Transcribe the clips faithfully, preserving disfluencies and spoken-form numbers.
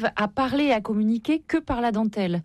n'arrive à parler et à communiquer que par la dentelle.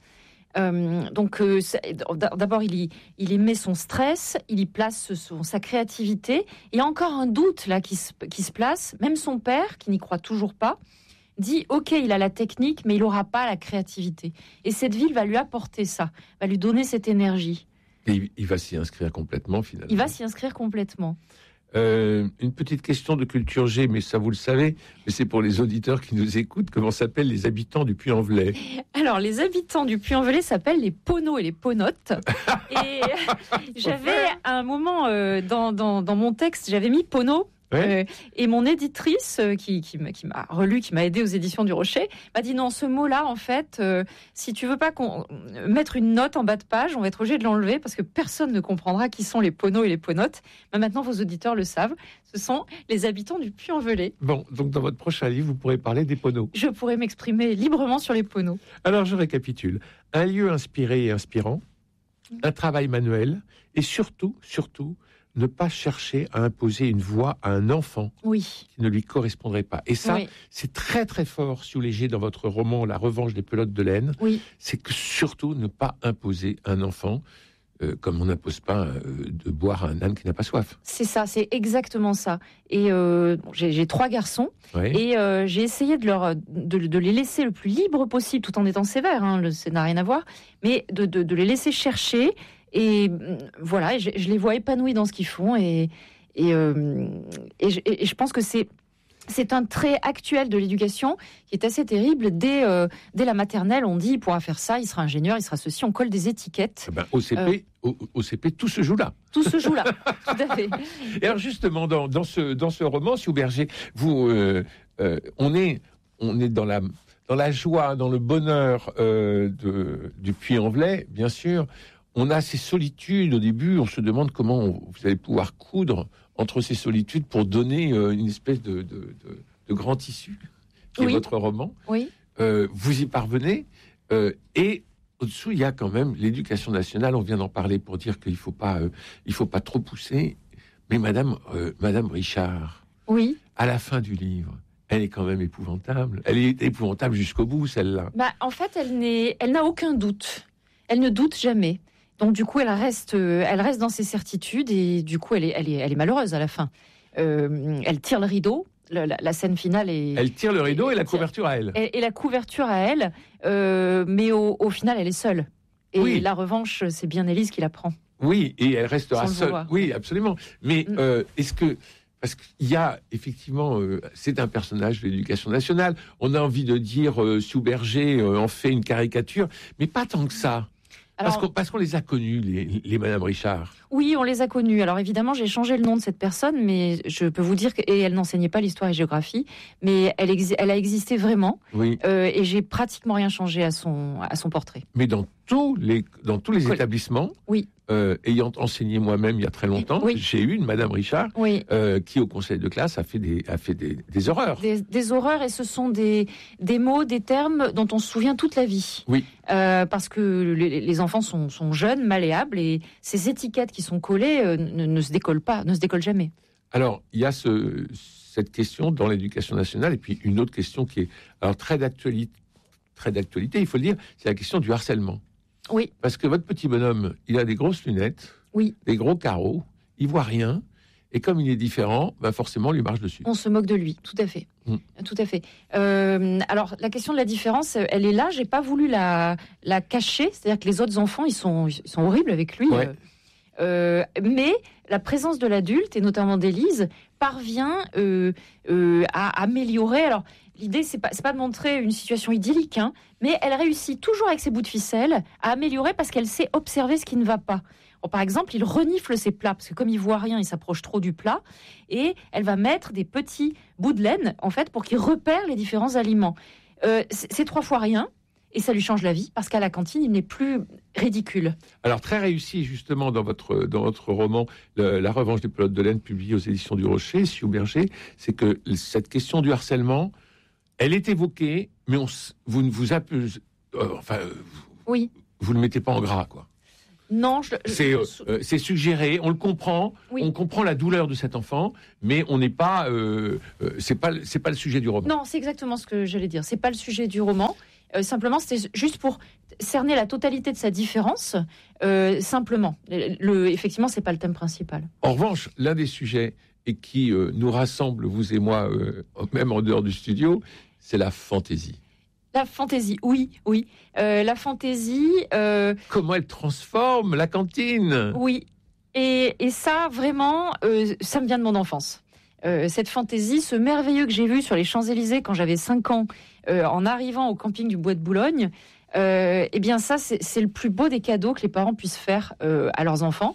Euh, donc, euh, d'abord, il y, il y met son stress, il y place son, sa créativité. Il y a encore un doute là qui se, qui se place. Même son père, qui n'y croit toujours pas, dit « Ok, il a la technique, mais il n'aura pas la créativité. » Et cette ville va lui apporter ça, va lui donner cette énergie. Et il, il va s'y inscrire complètement, finalement. Il va s'y inscrire complètement. Euh, une petite question de culture G, mais ça vous le savez, mais c'est pour les auditeurs qui nous écoutent. Comment s'appellent les habitants du Puy-en-Velay? Alors, les habitants du Puy-en-Velay s'appellent les Poneaux et les Ponotes. Et j'avais à un moment euh, dans, dans, dans mon texte, j'avais mis Poneaux. Ouais. Euh, et mon éditrice euh, qui, qui, qui m'a relu, qui m'a aidé aux éditions du Rocher, m'a dit non, ce mot-là, en fait, euh, si tu veux pas qu'on mettre une note en bas de page, on va être obligé de l'enlever parce que personne ne comprendra qui sont les Poneaux et les Ponotes. Mais maintenant, vos auditeurs le savent, ce sont les habitants du Puy-en-Velay. Bon, donc dans votre prochain livre, vous pourrez parler des Poneaux. Je pourrais m'exprimer librement sur les Poneaux. Alors, je récapitule. Un lieu inspiré et inspirant, un travail manuel, et surtout, surtout, ne pas chercher à imposer une voix à un enfant oui. qui ne lui correspondrait pas. Et ça, oui. c'est très très fort sous léger dans votre roman La revanche des pelotes de laine. Oui. C'est que surtout ne pas imposer à un enfant, euh, comme on n'impose pas euh, de boire à un âne qui n'a pas soif. C'est ça, c'est exactement ça. Et euh, bon, j'ai, j'ai trois garçons, ouais. et euh, j'ai essayé de, leur, de, de les laisser le plus libre possible, tout en étant sévère, hein, le, ça n'a rien à voir, mais de, de, de les laisser chercher. Et voilà, je, je les vois épanouis dans ce qu'ils font, et, et, euh, et, je, et je pense que c'est, c'est un trait actuel de l'éducation qui est assez terrible. Dès, euh, dès la maternelle, on dit il pourra faire ça, il sera ingénieur, il sera ceci, on colle des étiquettes. Eh ben, au C P, euh, au, au C P, tout se joue là. Tout se joue là, tout à fait. Et alors justement, dans, dans, ce, dans ce roman, Sue Berger, vous, euh, euh, on, est, on est dans la... dans la joie, dans le bonheur euh, de, du Puy-en-Velay, bien sûr. On a ces solitudes au début, on se demande comment on, vous allez pouvoir coudre entre ces solitudes pour donner euh, une espèce de, de, de, de grand tissu, qui oui. est votre roman. Oui. Euh, vous y parvenez, euh, et au-dessous, il y a quand même l'éducation nationale, on vient d'en parler pour dire qu'il ne faut pas, euh, il faut pas trop pousser. Mais Madame, euh, Madame Richard, oui. à la fin du livre, elle est quand même épouvantable. Elle est épouvantable jusqu'au bout, celle-là. Bah, en fait, elle, n'est, elle n'a aucun doute. Elle ne doute jamais. Donc du coup, elle reste, elle reste dans ses certitudes, et du coup, elle est, elle est, elle est malheureuse à la fin. Euh, elle tire le rideau. La, la, la scène finale est. Elle tire le rideau et, et la couverture à elle. Et, et la couverture à elle, euh, mais au, au final, elle est seule. Et oui. La revanche, c'est bien Élise qui la prend. Oui, et elle restera Sans seule. Oui, absolument. Mais mm. euh, est-ce que parce qu'il y a effectivement, euh, c'est un personnage de l'Éducation nationale. On a envie de dire euh, Sue Berger euh, en fait une caricature, mais pas tant que ça. Alors, parce, qu'on, parce qu'on les a connus, les, les Madame Richard. Oui, on les a connus. Alors évidemment, j'ai changé le nom de cette personne, mais je peux vous dire que, et elle n'enseignait pas l'histoire et géographie, mais elle, exi- elle a existé vraiment. Oui. Euh, et j'ai pratiquement rien changé à son, à son portrait. Mais dans tous les, dans tous les Col- établissements, oui. Euh, ayant enseigné moi-même il y a très longtemps, oui. j'ai eu une Madame Richard oui. euh, qui, au conseil de classe, a fait des, a fait des, des horreurs. Des, des horreurs, et ce sont des, des mots, des termes dont on se souvient toute la vie. Oui. Euh, parce que les, les enfants sont, sont jeunes, malléables, et ces étiquettes qui sont collées euh, ne, ne se décollent pas, ne se décollent jamais. Alors, il y a ce, cette question dans l'éducation nationale, et puis une autre question qui est alors très d'actualité, très d'actualité, il faut le dire, c'est la question du harcèlement. Oui. Parce que votre petit bonhomme, il a des grosses lunettes, oui. des gros carreaux, il voit rien, et comme il est différent, bah forcément, on lui marche dessus. On se moque de lui, tout à fait. Mmh. Tout à fait. Euh, alors, la question de la différence, elle est là, j'ai pas voulu la, la cacher, c'est-à-dire que les autres enfants, ils sont, ils sont horribles avec lui. Ouais. Euh, mais la présence de l'adulte, et notamment d'Élise, parvient euh, euh, à améliorer... Alors, l'idée, c'est pas, c'est pas de montrer une situation idyllique, hein, mais elle réussit toujours avec ses bouts de ficelle à améliorer parce qu'elle sait observer ce qui ne va pas. Alors, par exemple, il renifle ses plats parce que comme il voit rien, il s'approche trop du plat, et elle va mettre des petits bouts de laine en fait pour qu'il repère les différents aliments. Euh, c'est, c'est trois fois rien. Et ça lui change la vie, parce qu'à la cantine, il n'est plus ridicule. Alors, très réussi, justement, dans votre, dans votre roman, le, La revanche des pelotes de laine, publié aux éditions du Rocher, Sue Berger, c'est que cette question du harcèlement, elle est évoquée, mais on, vous ne vous appelez... Euh, enfin, oui. vous ne le mettez pas en gras, quoi. Non, je, je, c'est, je... euh, c'est suggéré, on le comprend, oui. on comprend la douleur de cet enfant, mais on n'est pas, euh, euh, c'est pas, c'est pas le sujet du roman. Non, c'est exactement ce que j'allais dire. C'est pas le sujet du roman. Euh, simplement, c'était juste pour cerner la totalité de sa différence. Euh, simplement, le, le, effectivement, c'est pas le thème principal. En revanche, l'un des sujets et qui euh, nous rassemble, vous et moi, euh, même en dehors du studio, c'est la fantaisie. La fantaisie, oui, oui. Euh, la fantaisie... Euh... Comment elle transforme la cantine. Oui. Et, et ça, vraiment, euh, ça me vient de mon enfance. Euh, cette fantaisie, ce merveilleux que j'ai vu sur les Champs-Élysées quand j'avais cinq ans, euh, en arrivant au camping du Bois de Boulogne, euh, eh bien ça, c'est, c'est le plus beau des cadeaux que les parents puissent faire euh, à leurs enfants.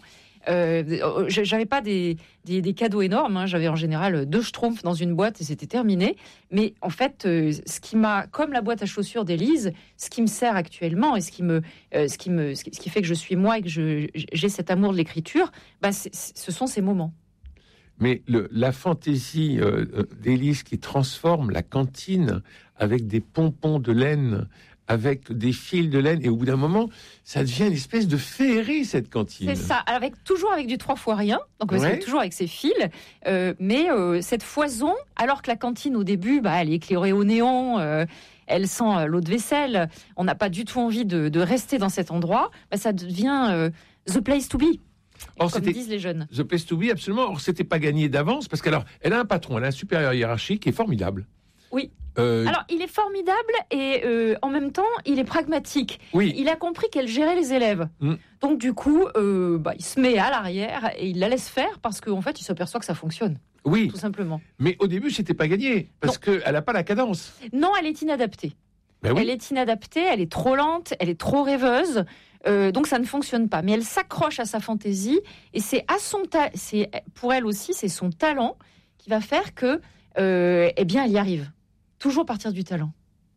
Euh, j'avais pas des, des, des cadeaux énormes, hein. J'avais en général deux schtroumpfs dans une boîte et c'était terminé. Mais en fait, euh, ce qui m'a, comme la boîte à chaussures d'Élise, ce qui me sert actuellement et ce qui me, euh, ce qui me, ce qui fait que je suis moi et que je, j'ai cet amour de l'écriture, bah, c'est, ce sont ces moments. Mais le, la fantaisie euh, d'Élise qui transforme la cantine avec des pompons de laine, avec des fils de laine, et au bout d'un moment, ça devient une espèce de féerie, cette cantine. C'est ça, avec, toujours avec du trois fois rien, donc ouais. toujours avec ses fils, euh, mais euh, cette foison, alors que la cantine, au début, bah, elle est éclairée au néon, euh, elle sent l'eau de vaisselle, on n'a pas du tout envie de, de rester dans cet endroit, bah, ça devient euh, the place to be. Or, comme disent les jeunes. The place to be, absolument. Or, c'était pas gagné d'avance, parce qu'alors, elle a un patron, elle a un supérieur hiérarchique qui est formidable. Oui. Euh... Alors, il est formidable et euh, en même temps, il est pragmatique. Oui. Il a compris qu'elle gérait les élèves. Mm. Donc, du coup, euh, bah, il se met à l'arrière et il la laisse faire parce qu'en fait, il s'aperçoit que ça fonctionne. Oui. Tout simplement. Mais au début, c'était pas gagné parce qu'elle n'a pas la cadence. Non, elle est inadaptée. Ben oui. Elle est inadaptée, elle est trop lente, elle est trop rêveuse. Euh, donc ça ne fonctionne pas. Mais elle s'accroche à sa fantaisie et c'est à son ta- c'est pour elle aussi, c'est son talent qui va faire que, euh, eh bien, elle y arrive. Toujours partir du talent.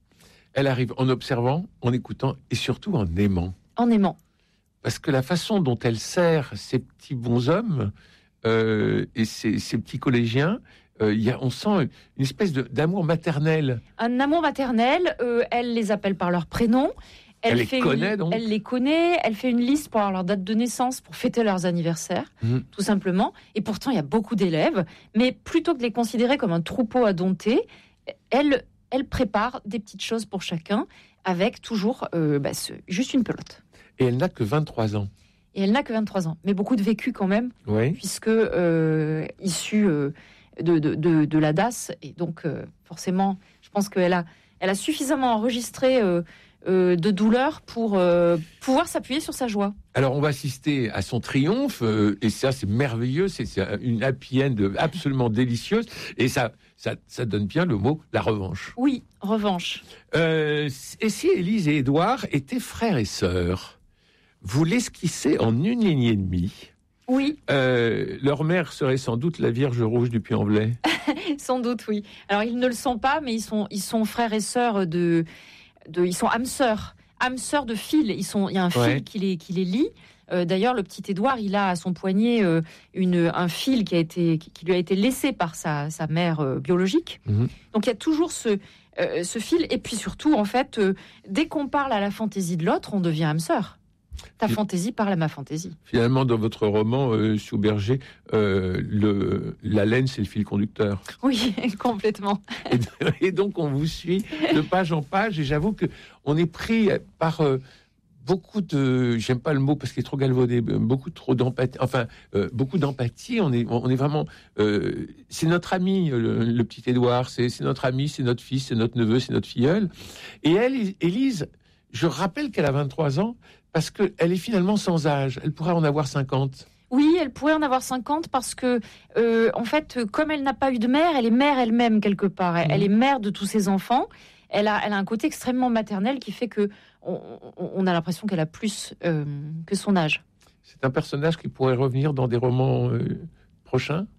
Elle arrive en observant, en écoutant et surtout en aimant. En aimant. Parce que la façon dont elle sert ces petits bonshommes euh, et ces, ces petits collégiens, euh, y a, on sent une espèce de, d'amour maternel. Un amour maternel. Euh, elle les appelle par leur prénom. Elle, elle les fait connaît une, donc. Elle les connaît. Elle fait une liste pour avoir leur date de naissance, pour fêter leurs anniversaires, mmh. tout simplement. Et pourtant, il y a beaucoup d'élèves. Mais plutôt que de les considérer comme un troupeau à dompter, elle, elle prépare des petites choses pour chacun, avec toujours euh, bah, ce, juste une pelote. Et elle n'a que vingt-trois ans. Et elle n'a que vingt-trois ans. Mais beaucoup de vécu quand même, oui. puisque euh, issue euh, de, de, de, de la D A S. Et donc, euh, forcément, je pense qu'elle a, elle a suffisamment enregistré euh, euh, de douleur pour euh, pouvoir s'appuyer sur sa joie. Alors, on va assister à son triomphe, euh, et ça, c'est merveilleux, c'est, c'est une happy end absolument délicieuse, et ça, ça, ça donne bien le mot la revanche. Oui, revanche. Euh, et si Élise et Édouard étaient frères et sœurs, vous l'esquissez en une ligne et demie. Oui. Euh, leur mère serait sans doute la Vierge Rouge du Puy-en-Velay. Sans doute, oui. Alors, ils ne le sont pas, mais ils sont, ils sont frères et sœurs de... de ils sont âmes sœurs. âmes sœurs de fil. Ils sont, il y a un fil ouais. qui, les, qui les lie. Euh, d'ailleurs, le petit Édouard, il a à son poignet euh, une, un fil qui, a été, qui, qui lui a été laissé par sa, sa mère euh, biologique. Mmh. Donc, il y a toujours ce, euh, ce fil. Et puis surtout, en fait, euh, dès qu'on parle à la fantaisie de l'autre, on devient âme sœur. Ta fantaisie parle à ma fantaisie. Finalement, dans votre roman, euh, Souberger, euh, le, la laine, c'est le fil conducteur. Oui, complètement. Et, et donc, on vous suit de page en page. Et j'avoue qu'on est pris par euh, beaucoup de... J'aime pas le mot parce qu'il est trop galvaudé. Beaucoup trop d'empathie. Enfin, euh, beaucoup d'empathie. On est, on est vraiment... Euh, c'est notre ami, le, le petit Édouard. C'est, c'est notre ami, c'est notre fils, c'est notre neveu, c'est notre filleul. Et elle, Élise, je rappelle qu'elle a vingt-trois ans, parce qu'elle est finalement sans âge. Elle pourrait en avoir cinquante. Oui, elle pourrait en avoir cinquante parce que, euh, en fait, comme elle n'a pas eu de mère, elle est mère elle-même quelque part. Elle, mmh. elle est mère de tous ses enfants. Elle a, elle a un côté extrêmement maternel qui fait que on, on a l'impression qu'elle a plus euh, que son âge. C'est un personnage qui pourrait revenir dans des romans euh, prochains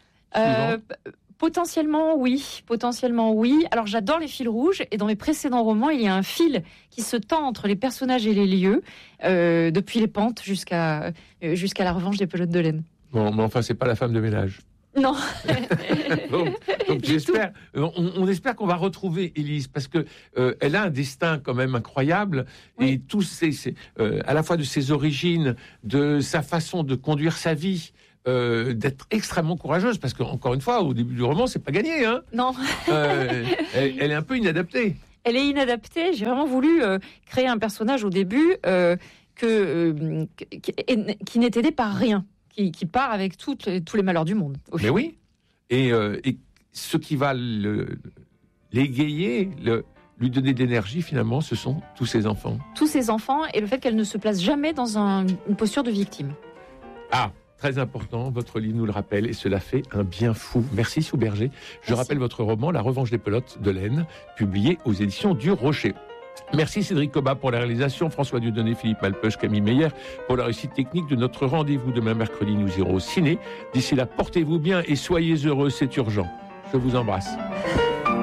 euh, Potentiellement, oui. Potentiellement, oui. Alors, j'adore les fils rouges. Et dans mes précédents romans, il y a un fil qui se tend entre les personnages et les lieux, euh, depuis les pentes jusqu'à, euh, jusqu'à la revanche des pelotes de laine. Bon, mais enfin, c'est pas la femme de ménage. Non. donc, donc j'espère, on, on espère qu'on va retrouver Élise parce que euh, elle a un destin quand même incroyable oui. et tous ces, ces euh, à la fois de ses origines, de sa façon de conduire sa vie. Euh, d'être extrêmement courageuse parce qu'encore une fois au début du roman c'est pas gagné hein. Non. euh, elle, elle est un peu inadaptée. Elle est inadaptée. J'ai vraiment voulu euh, créer un personnage au début euh, que, euh, qui, qui n'est aidé par rien, qui, qui part avec toutes, tous les malheurs du monde. Mais final. Oui. Et, euh, et ce qui va le, l'égayer, le, lui donner de l'énergie finalement, ce sont tous ses enfants. Tous ses enfants et le fait qu'elle ne se place jamais dans un, une posture de victime. Ah. Très important, votre livre nous le rappelle et cela fait un bien fou. Merci Souberger. Je Merci. rappelle votre roman La Revanche des pelotes de laine, publié aux éditions du Rocher. Merci Cédric Cobat pour la réalisation, François Dieudonné, Philippe Malpeuch, Camille Meyer pour la réussite technique de notre rendez-vous demain mercredi. Nous irons au ciné. D'ici là, portez-vous bien et soyez heureux, c'est urgent. Je vous embrasse.